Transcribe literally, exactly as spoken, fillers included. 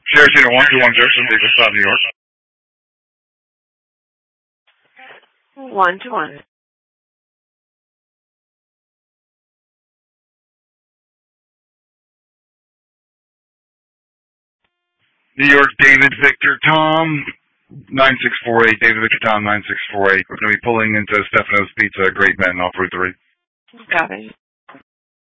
Sierra Zero one two one Jefferson, Davis, South New York. One to one. New York, David Victor Tom, nine six four eight. David Victor Tom, nine six four eight. We're going to be pulling into Stefano's Pizza, Great Men, off Route three. Got it.